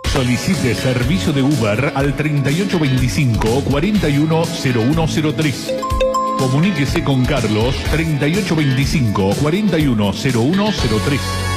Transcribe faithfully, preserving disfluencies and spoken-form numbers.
Solicite servicio de Uber al treinta y ocho veinticinco, cuarenta y uno, cero uno cero tres. Comuníquese con Carlos treinta y ocho veinticinco, cuarenta y uno, cero uno cero tres.